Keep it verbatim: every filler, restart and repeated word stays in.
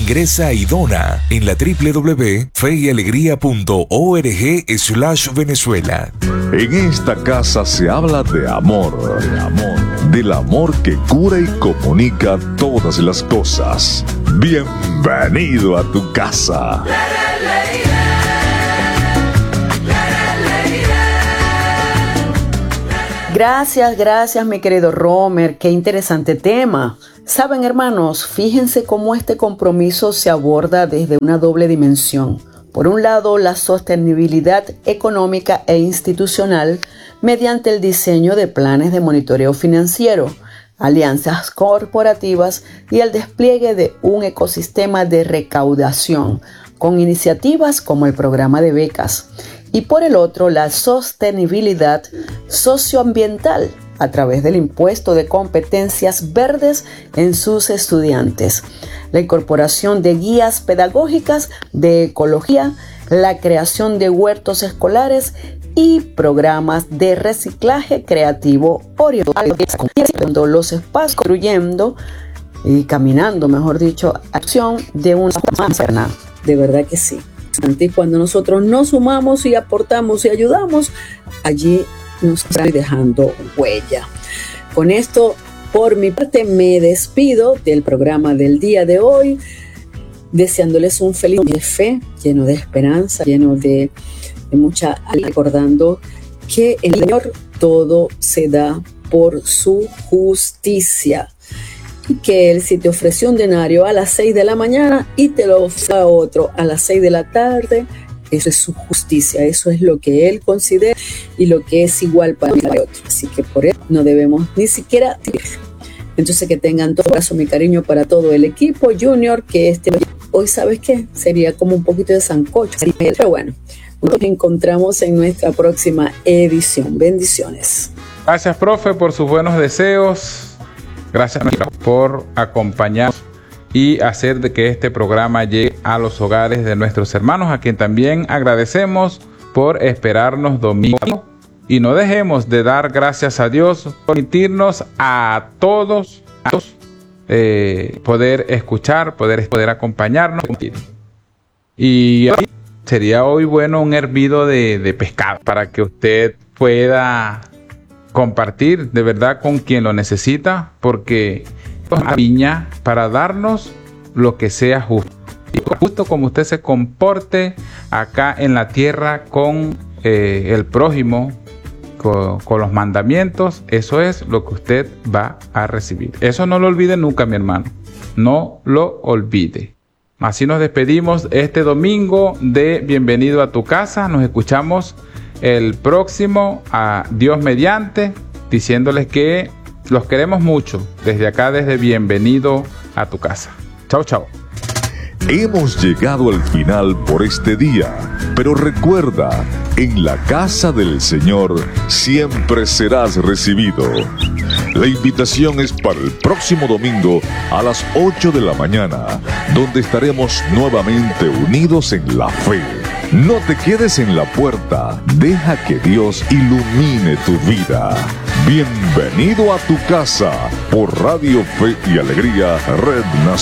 Ingresa y dona en la doble u doble u doble u punto fe y alegría punto org slash Venezuela. En esta casa se habla de amor, de amor, del amor que cura y comunica todas las cosas. Bienvenido a tu casa. Gracias, gracias mi querido Romer, qué interesante tema. Saben, hermanos, fíjense cómo este compromiso se aborda desde una doble dimensión. Por un lado, la sostenibilidad económica e institucional mediante el diseño de planes de monitoreo financiero, alianzas corporativas y el despliegue de un ecosistema de recaudación con iniciativas como el programa de becas. Y por el otro, la sostenibilidad socioambiental a través del impuesto de competencias verdes en sus estudiantes, la incorporación de guías pedagógicas de ecología, la creación de huertos escolares y programas de reciclaje creativo orientando los espacios, construyendo y caminando, mejor dicho, acción de una manzana. De verdad que sí. Y cuando nosotros nos sumamos y aportamos y ayudamos, allí nos están dejando huella. Con esto, por mi parte, me despido del programa del día de hoy, deseándoles un feliz día de fe, lleno de esperanza, lleno de, de mucha alegría, recordando que en el Señor todo se da por su justicia. Y que Él, si te ofreció un denario a las seis de la mañana y te lo ofrece a otro a las seis de la tarde, eso es su justicia, eso es lo que Él considera y lo que es igual para el otro. Así que por eso no debemos ni siquiera tirarlo. Entonces, que tengan todo abrazo, mi cariño para todo el equipo Junior, que este hoy, ¿sabes qué? Sería como un poquito de sancocho, pero bueno, nos encontramos en nuestra próxima edición. Bendiciones. Gracias, profe, por sus buenos deseos. Gracias por acompañarnos y hacer de que este programa llegue a los hogares de nuestros hermanos, a quien también agradecemos por esperarnos domingo. Y no dejemos de dar gracias a Dios por permitirnos a todos, a todos eh, poder escuchar, poder, poder acompañarnos. Y sería hoy bueno un hervido de, de pescado para que usted pueda compartir de verdad con quien lo necesita, porque la viña para darnos lo que sea justo, y justo como usted se comporte acá en la tierra con eh, el prójimo, con, con los mandamientos, eso es lo que usted va a recibir. Eso no lo olvide nunca, mi hermano, no lo olvide. Así nos despedimos este domingo de Bienvenido a tu casa. Nos escuchamos el próximo, a Dios mediante, diciéndoles que los queremos mucho desde acá, desde Bienvenido a tu casa. Chao, chao. Hemos llegado al final por este día, pero recuerda, en la casa del Señor siempre serás recibido. La invitación es para el próximo domingo a las ocho de la mañana, donde estaremos nuevamente unidos en la fe. No te quedes en la puerta, deja que Dios ilumine tu vida. Bienvenido a tu casa por Radio Fe y Alegría, Red Nacional.